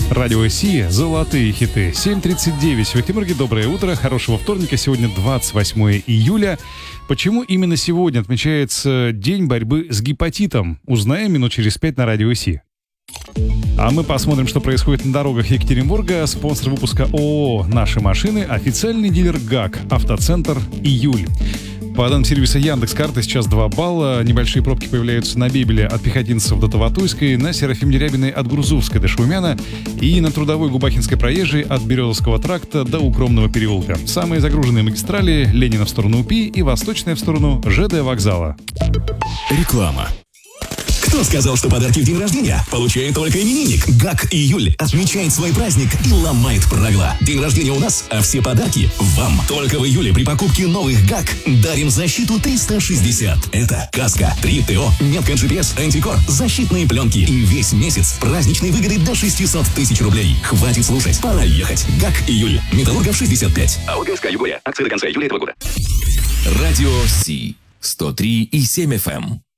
Радио Си, золотые хиты. 7:39 в Екатеринбурге. Доброе утро, хорошего вторника. Сегодня 28 июля. Почему именно сегодня отмечается День борьбы с гепатитом? Узнаем минут через 5 на Радио Си. А мы посмотрим, что происходит на дорогах Екатеринбурга. Спонсор выпуска ООО «Наши машины», официальный дилер ГАК, автоцентр «Июль». По данным сервиса Яндекс.Карты сейчас 2 балла. Небольшие пробки появляются на Бебеле от Пехотинцев до Таватуйской, на Серафим Дерябиной от Грузовской до Шумяна и на Трудовой Губахинской проезжей от Березовского тракта до Укромного переулка. Самые загруженные магистрали — Ленина в сторону УПИ и Восточная в сторону ЖД вокзала. Реклама. Кто сказал, что подарки в день рождения получает только именинник? ГАК «Июль» отмечает свой праздник и ломает правила. День рождения у нас, а все подарки вам. Только в июле при покупке новых ГАК дарим защиту 360. Это каска, 3 ТО, метка GPS, антикор, защитные пленки и весь месяц праздничные выгоды до 600 тысяч рублей. Хватит слушать, пора ехать. ГАК «Июль». Металлургов 65. АО ГСК «Югория». Акции до конца июля этого года. Радио Си. 103,7 FM.